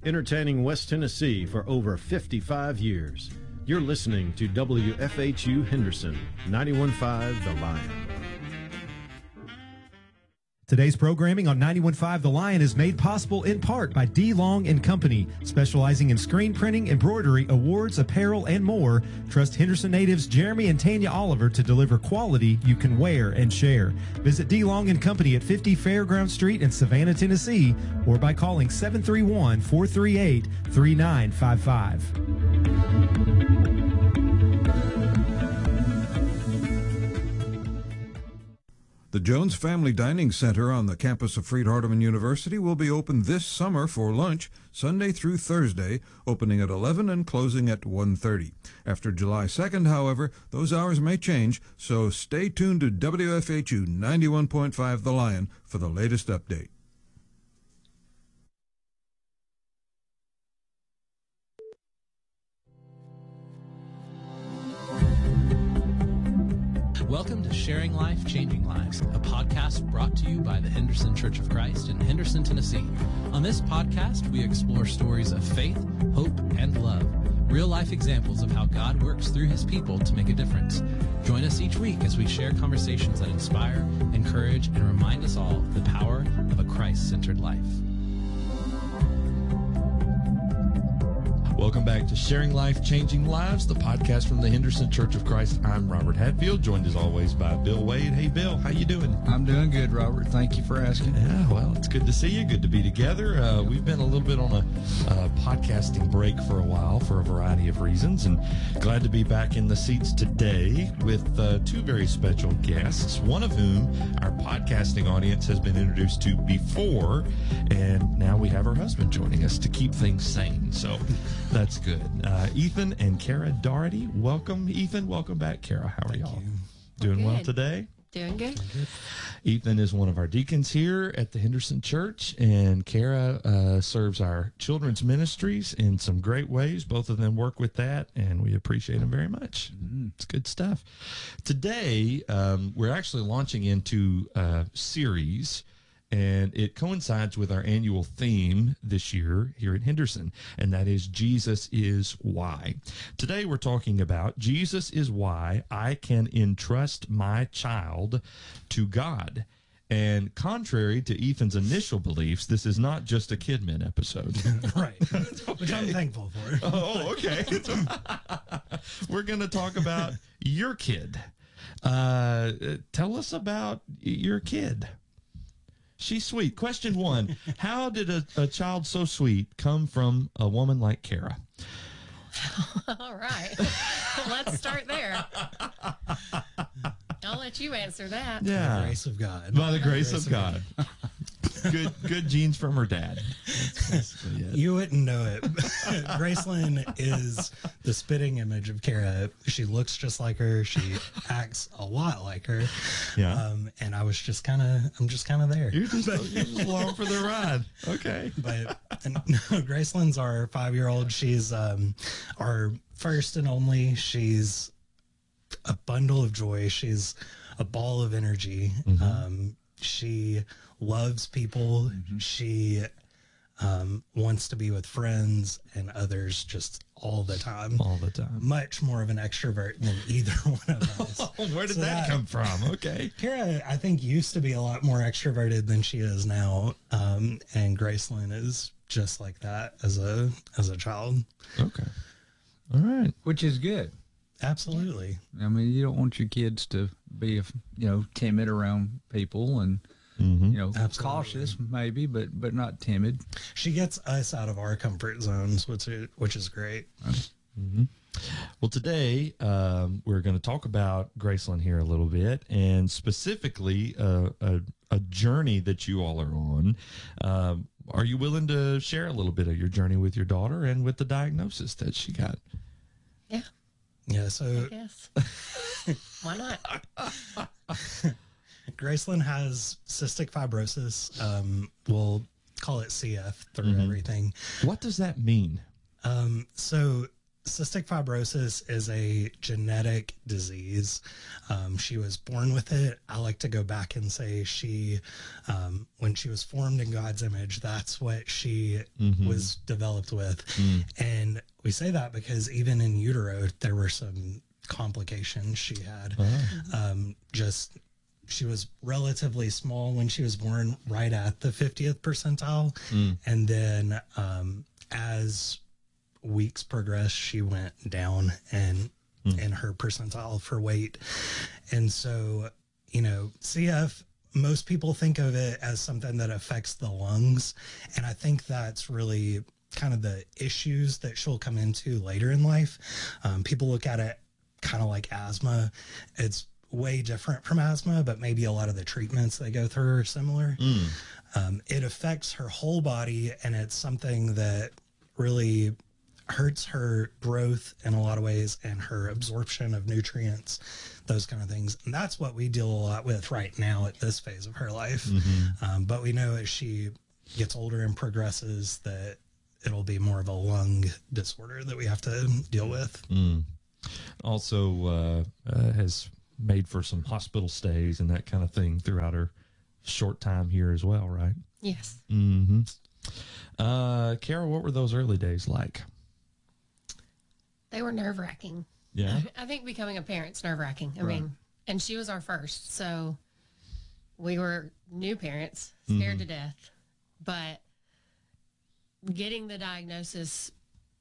entertaining West Tennessee for over 55 years. You're listening to WFHU Henderson, 91.5 The Lion. Today's programming on 91.5 The Lion is made possible in part by D. Long & Company, specializing in screen printing, embroidery, awards, apparel, and more. Trust Henderson natives Jeremy and Tanya Oliver to deliver quality you can wear and share. Visit D. Long & Company at 50 Fairground Street in Savannah, Tennessee, or by calling 731-438-3955. The Jones Family Dining Center on the campus of Freed-Hardeman University will be open this summer for lunch, Sunday through Thursday, opening at 11 and closing at 1:30. After July 2nd, however, those hours may change, so stay tuned to WFHU 91.5 The Lion for the latest update. Welcome to Sharing Life, Changing Lives, a podcast brought to you by the Henderson Church of Christ in Henderson, Tennessee. On this podcast, we explore stories of faith, hope, and love, real-life examples of how God works through his people to make a difference. Join us each week as we share conversations that inspire, encourage, and remind us all of the power of a Christ-centered life. Welcome back to Sharing Life, Changing Lives, the podcast from the Henderson Church of Christ. I'm Robert Hatfield, joined as always by Bill Wade. Hey, Bill, how you doing? I'm doing good, Robert. Thank you for asking. Yeah, well, it's good to see you. Good to be together. We've been a little bit on a podcasting break for a while for a variety of reasons, and glad to be back in the seats today with two very special guests, one of whom our podcasting audience has been introduced to before, and now we have her husband joining us to keep things sane. So that's good. Ethan and Kara Doherty. Welcome, Ethan. Welcome back, Kara. How are y'all? Doing well today? Doing good. Ethan is one of our deacons here at the Henderson Church, and Kara serves our children's ministries in some great ways. Both of them work with that, and we appreciate them very much. It's good stuff. Today, we're actually launching into a series, and it coincides with our annual theme this year here at Henderson, and that is Jesus is Why. Today we're talking about Jesus is why I can entrust my child to God. And contrary to Ethan's initial beliefs, this is not just a KidMin episode. Right. Which I'm thankful for. Oh, okay. We're going to talk about your kid. Tell us about your kid. She's sweet. Question one, how did a child so sweet come from a woman like Kara? All right. Let's start there. I'll let you answer that. Yeah. By the grace of God. By the grace of God. Good genes from her dad. You wouldn't know it. Gracelyn is the spitting image of Kara. She looks just like her. She acts a lot like her. Yeah. And I'm just kind of there. You're just along for the ride. Okay. But Gracelyn's our 5-year-old. She's our first and only. She's a bundle of joy. She's a ball of energy. Mm-hmm. She loves people. Mm-hmm. She wants to be with friends and others just all the time. All the time. Much more of an extrovert than either one of us. Where did that come from? Okay. Kara, I think, used to be a lot more extroverted than she is now. And Gracelyn is just like that as a child. Okay. All right. Which is good. Absolutely. I mean, you don't want your kids to be, timid around people and, Absolutely. cautious maybe, but not timid. She gets us out of our comfort zones, which is great. Mm-hmm. Well, today we're going to talk about Gracelyn here a little bit, and specifically a journey that you all are on. Are you willing to share a little bit of your journey with your daughter and with the diagnosis that she got? Yeah. Yeah, so I guess. Why not? Gracelyn has cystic fibrosis. We'll call it CF through everything. What does that mean? So cystic fibrosis is a genetic disease. She was born with it. I like to go back and say when she was formed in God's image, that's what she was developed with. And we say that because even in utero, there were some complications she had. She was relatively small when she was born, right at the 50th percentile. And then as weeks progressed, she went down in her percentile for weight. And so, CF, most people think of it as something that affects the lungs. And I think that's really kind of the issues that she'll come into later in life. People look at it kind of like asthma. It's way different from asthma, but maybe a lot of the treatments they go through are similar. It affects her whole body, and it's something that really hurts her growth in a lot of ways and her absorption of nutrients, those kind of things. And that's what we deal a lot with right now at this phase of her life. But we know as she gets older and progresses that it'll be more of a lung disorder that we have to deal with. Also has made for some hospital stays and that kind of thing throughout her short time here as well, right? Yes. Kara, what were those early days like? They were nerve-wracking. Yeah. I think becoming a parent's nerve-wracking. I mean, and she was our first, so we were new parents, scared to death. But getting the diagnosis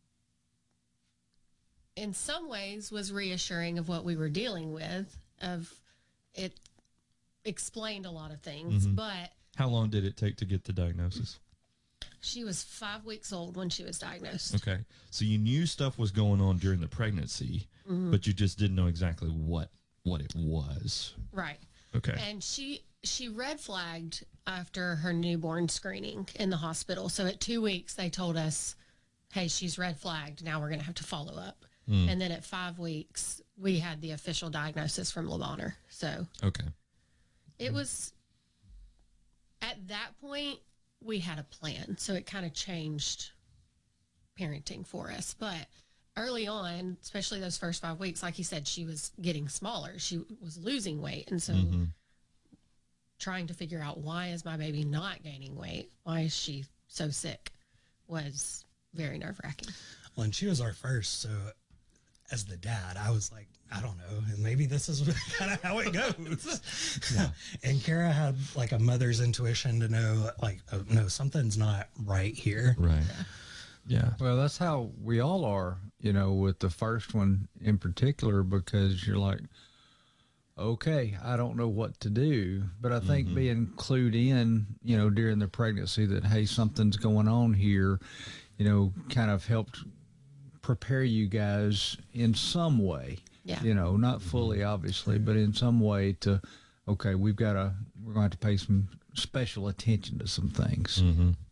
in some ways was reassuring of what we were dealing with. Of it explained a lot of things, but How long did it take to get the diagnosis? she was 5 weeks old when she was diagnosed. Okay. So you knew stuff was going on during the pregnancy, but you just didn't know exactly what it was. Right. Okay. And she red flagged after her newborn screening in the hospital. So at 2 weeks, they told us, hey, she's red flagged. Now we're going to have to follow up. And then at 5 weeks, we had the official diagnosis from Le Bonheur. So Okay. it was, at that point, we had a plan. So it kind of changed parenting for us. But early on, especially those first 5 weeks, like you said, she was getting smaller. She was losing weight. And so trying to figure out, why is my baby not gaining weight? Why is she so sick? Was very nerve-wracking. Well, and she was our first, so as the dad, I was like, I don't know, and maybe this is kind of how it goes. And Kara had like a mother's intuition to know, like, oh, no, something's not right here. Right. Yeah. Well, that's how we all are, with the first one in particular, because you're like, okay, I don't know what to do. But I think being clued in, during the pregnancy that, hey, something's going on here, kind of helped prepare you guys in some way. Yeah. Not fully, obviously, but in some way to, okay, we're going to have to pay some special attention to some things.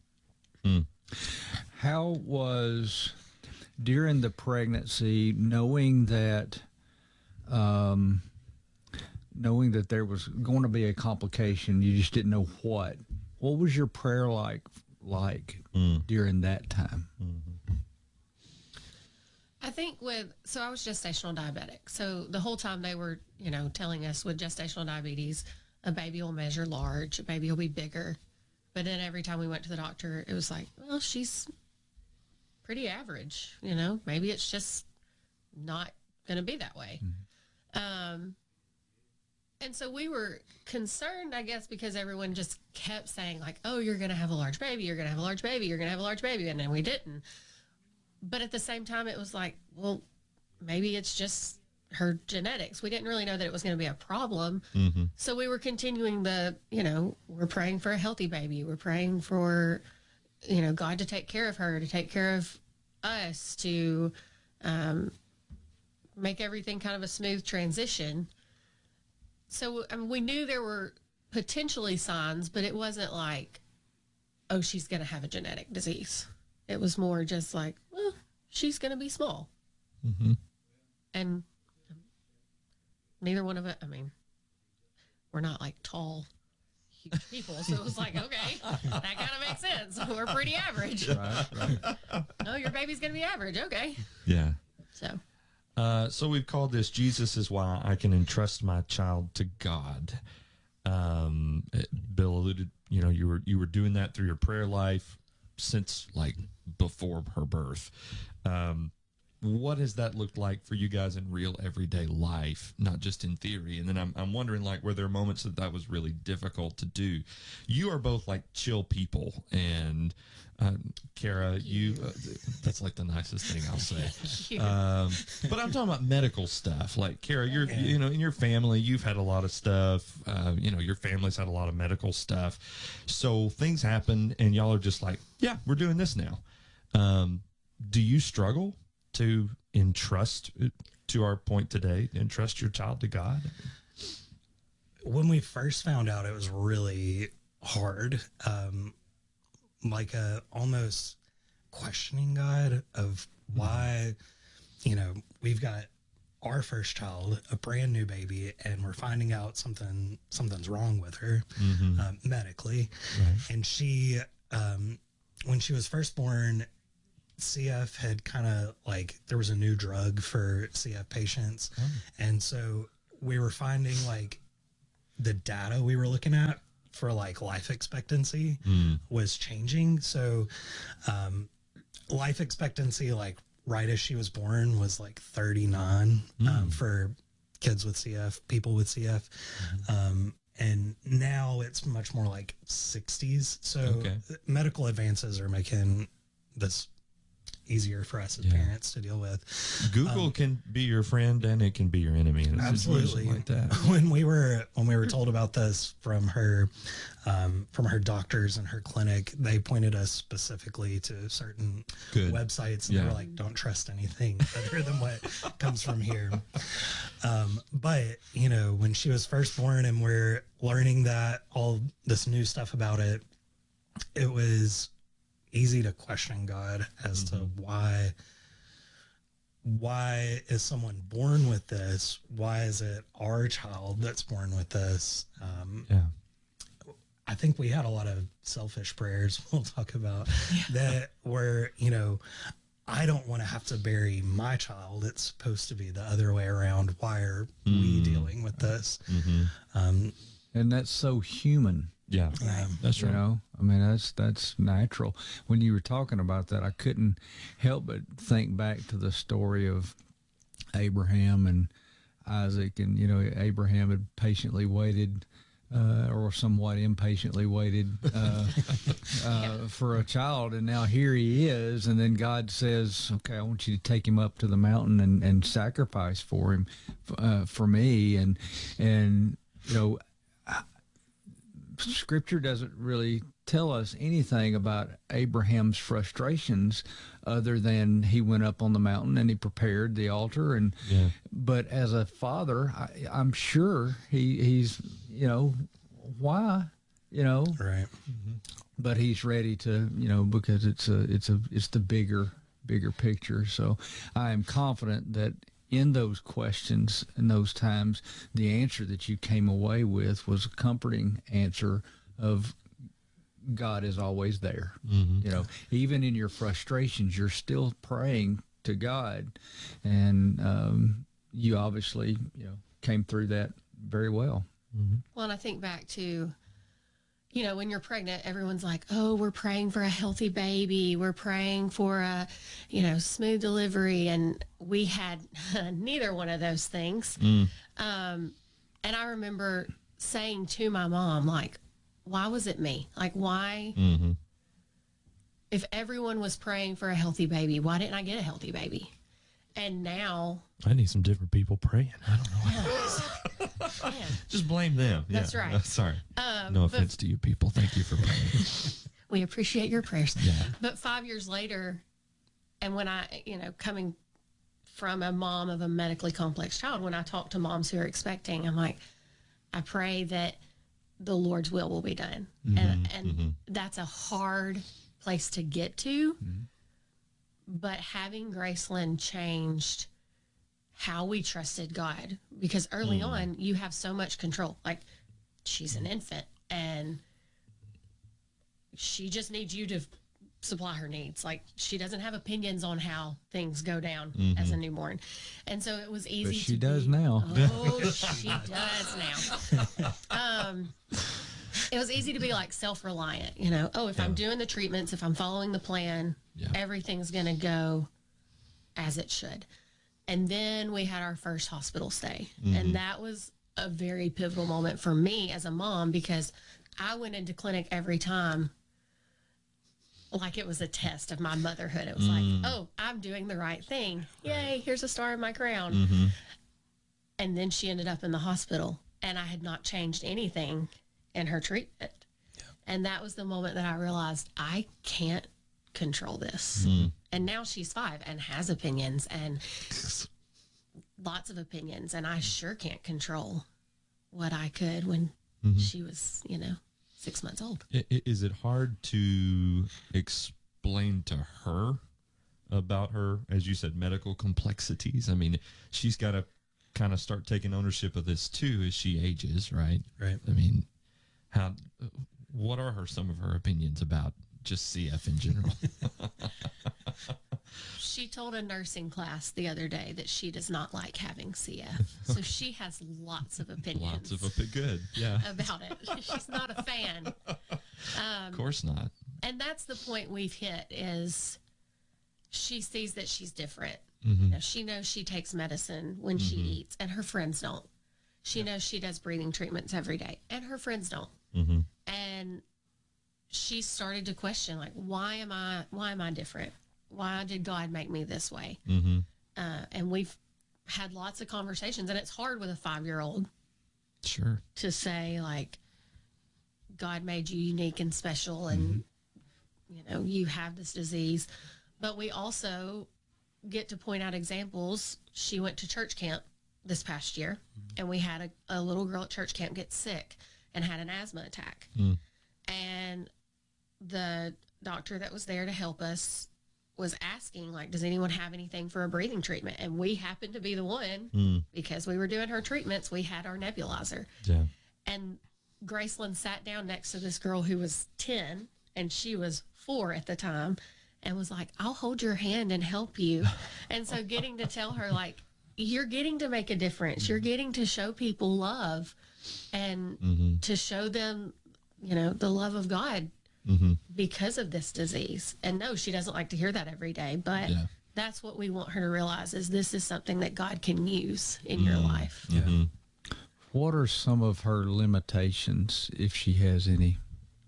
How was, during the pregnancy, knowing that there was going to be a complication, you just didn't know what was your prayer like during that time? I think so I was gestational diabetic. So the whole time they were, telling us with gestational diabetes, a baby will measure large, a baby will be bigger. But then every time we went to the doctor, it was like, well, she's pretty average, maybe it's just not going to be that way. And so we were concerned, I guess, because everyone just kept saying like, oh, you're going to have a large baby, you're going to have a large baby, you're going to have a large baby. And then we didn't. But at the same time, it was like, well, maybe it's just her genetics. We didn't really know that it was going to be a problem. So we were continuing we're praying for a healthy baby. We're praying for, God to take care of her, to take care of us, to make everything kind of a smooth transition. So we knew there were potentially signs, but it wasn't like, oh, she's going to have a genetic disease. It was more just like, well, she's going to be small. And neither one of it, we're not like tall, huge people. So it was like, okay, that kind of makes sense. We're pretty average. Right. No, your baby's going to be average. Okay. Yeah. So we've called this "Jesus is Why I Can Entrust My Child to God." Bill alluded, you were doing that through your prayer life since like before her birth. What has that looked like for you guys in real everyday life, not just in theory? And then I'm wondering, like, were there moments that was really difficult to do? You are both like chill people, and Kara, you that's like the nicest thing I'll say. But I'm talking about medical stuff. Like Kara, you're in your family, you've had a lot of stuff. Your family's had a lot of medical stuff. So things happen, and y'all are just like, yeah, we're doing this now. Do you struggle to entrust, to our point today, entrust your child to God? When we first found out, it was really hard. Like almost questioning God of why, we've got our first child, a brand new baby, and we're finding out something's wrong with her medically. Right. And she, when she was first born, CF had kind of like, there was a new drug for CF patients. And so we were finding like the data we were looking at for like life expectancy was changing. So life expectancy, like right as she was born, was like 39 for kids with CF, people with CF. And now it's much more like 60s. So medical advances are making this easier for us as parents to deal with. Google can be your friend and it can be your enemy in a situation like that. When we were told about this from her doctors and her clinic, they pointed us specifically to certain websites, and they were like, "Don't trust anything other than what comes from here." But when she was first born and we're learning that all this new stuff about it, it was easy to question God as to why is someone born with this? Why is it our child that's born with this? I think we had a lot of selfish prayers we'll talk about that were, I don't want to have to bury my child. It's supposed to be the other way around. Why are we dealing with this? And that's so human. Yeah, that's right. That's natural. When you were talking about that, I couldn't help but think back to the story of Abraham and Isaac. And, Abraham had patiently waited, or somewhat impatiently waited for a child. And now here he is. And then God says, okay, I want you to take him up to the mountain and sacrifice for him, for me. And Scripture doesn't really tell us anything about Abraham's frustrations other than he went up on the mountain and he prepared the altar. But as a father, I'm sure he's why, right. But he's ready to, because it's the bigger picture. So I am confident that in those questions and those times, the answer that you came away with was a comforting answer of God is always there. Even in your frustrations, you're still praying to God. And you obviously, came through that very well. Well, and I think back to, when you're pregnant, everyone's like, oh, we're praying for a healthy baby. We're praying for a, smooth delivery. And we had neither one of those things. And I remember saying to my mom, like, why was it me? Like, why, if everyone was praying for a healthy baby, why didn't I get a healthy baby? And now I need some different people praying. I don't know. Just blame them. That's right. Sorry. No offense to you people. Thank you for praying. We appreciate your prayers. Yeah. But 5 years later, and when I, coming from a mom of a medically complex child, when I talk to moms who are expecting, I'm like, I pray that the Lord's will be done. And that's a hard place to get to. But having Gracelyn changed how we trusted God, because early on you have so much control. Like, she's an infant and she just needs you to supply her needs. Like, she doesn't have opinions on how things go down as a newborn. And so it was easy. But she does now. Oh, she does now. It was easy to be like self-reliant, you know. Oh, if I'm doing the treatments, if I'm following the plan, everything's going to go as it should. And then we had our first hospital stay. And that was a very pivotal moment for me as a mom, because I went into clinic every time like it was a test of my motherhood. It was like, oh, I'm doing the right thing. Yay, here's a star in my crown. And then she ended up in the hospital, and I had not changed anything in her treatment. And that was the moment that I realized I can't control this. And now she's 5 and has opinions and lots of opinions. And I sure can't control what I could when she was, 6 months old. Is it hard to explain to her about her, as you said, medical complexities? I mean, she's got to kind of start taking ownership of this too as she ages, right? Right. I mean, what are some of her opinions about just CF in general? She told a nursing class the other day that she does not like having CF. So she has lots of opinions. Good. Yeah. About it. She's not a fan. Of course not. And that's the point we've hit, is she sees that she's different. You know, she knows she takes medicine when she eats, and her friends don't. She knows she does breathing treatments every day, and her friends don't. And she started to question, like, why am I different? Why did God make me this way? And we've had lots of conversations, and it's hard with a 5-year-old. Sure. To say, like, God made you unique and special, and, you have this disease. But we also get to point out examples. She went to church camp this past year, and we had a little girl at church camp get sick and had an asthma attack. And the doctor that was there to help us was asking, like, does anyone have anything for a breathing treatment? And we happened to be the one, because we were doing her treatments. We had our nebulizer. Yeah. And Graceland sat down next to this girl who was 10, and she was 4 at the time, and was like, I'll hold your hand and help you. And so getting to tell her, like, you're getting to make a difference. You're getting to show people love, and to show them, the love of God because of this disease. And no, she doesn't like to hear that every day, but that's what we want her to realize, is this is something that God can use in your life. Yeah. What are some of her limitations, if she has any?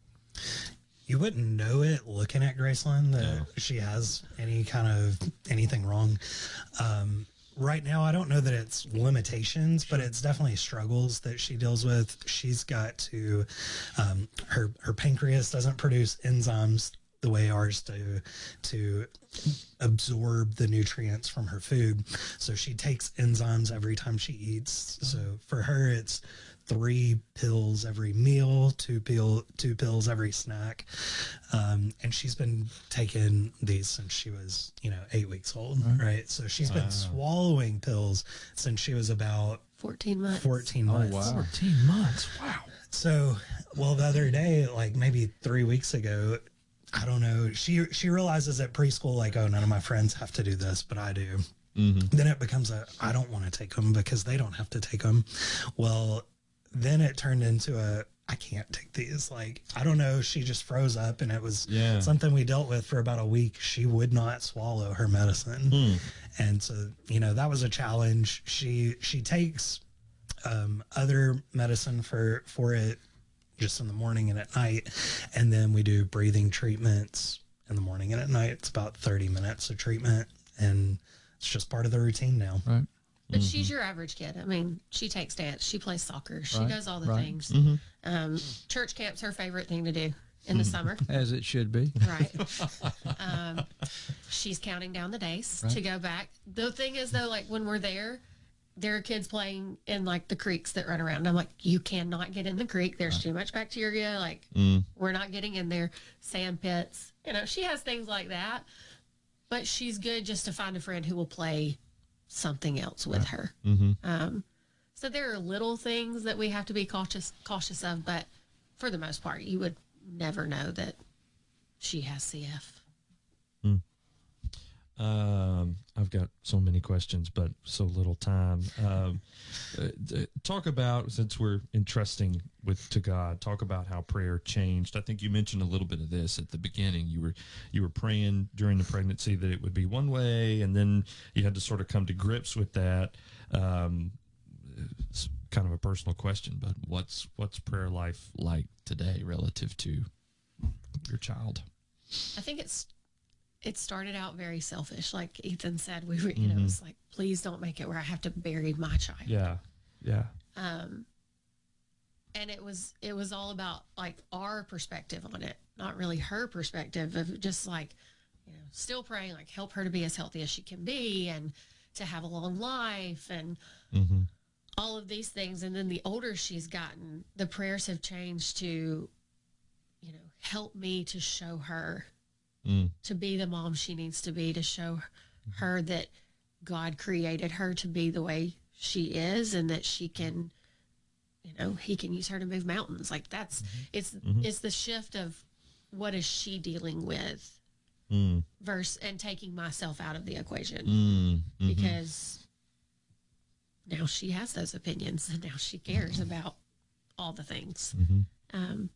You wouldn't know it looking at Graceland that she has any kind of anything wrong. Right now, I don't know that it's limitations, but it's definitely struggles that she deals with. She's got to, her pancreas doesn't produce enzymes the way ours do to absorb the nutrients from her food. So she takes enzymes every time she eats. So for her, it's 3 pills every meal, 2 pills every snack. And she's been taking these since she was, 8 weeks old, right? So she's been swallowing pills since she was about 14 months. 14 months. wow. 14 months. Wow. So, well, the other day, like maybe 3 weeks ago, I don't know, she realizes at preschool, like, oh, none of my friends have to do this, but I do. Then it becomes I don't want to take them because they don't have to take them. Well, then it turned into I can't take these. Like, I don't know. She just froze up, and it was something we dealt with for about a week. She would not swallow her medicine. And so, that was a challenge. She takes other medicine for it just in the morning and at night. And then we do breathing treatments in the morning and at night. It's about 30 minutes of treatment, and it's just part of the routine now. Right. But she's your average kid. I mean, she takes dance, she plays soccer, she does all the things. Church camp's her favorite thing to do in the summer. As it should be. Right. She's counting down the days to go back. The thing is, though, like, when we're there are kids playing in, like, the creeks that run around. I'm like, you cannot get in the creek. There's too much bacteria. Like, we're not getting in there. Sand pits. She has things like that. But she's good just to find a friend who will play something else with her. So there are little things that we have to be cautious of, but for the most part, you would never know that she has CF. I've got so many questions, but so little time. Talk about, since we're entrusting to God, talk about how prayer changed. I think you mentioned a little bit of this at the beginning. You were praying during the pregnancy that it would be one way, and then you had to sort of come to grips with that. It's kind of a personal question, but what's prayer life like today relative to your child? I think it started out very selfish. Like Ethan said, we were, you know, it's like, please don't make it where I have to bury my child. Yeah. Yeah. And it was all about like our perspective on it, not really her perspective of just like, you know, still praying, like help her to be as healthy as she can be and to have a long life and all of these things. And then the older she's gotten, the prayers have changed to, you know, help me to show her to be the mom she needs to be, to show her that God created her to be the way she is and that she can, you know, he can use her to move mountains. Like that's, it's the shift of what is she dealing with versus, and taking myself out of the equation because now she has those opinions and now she cares about all the things.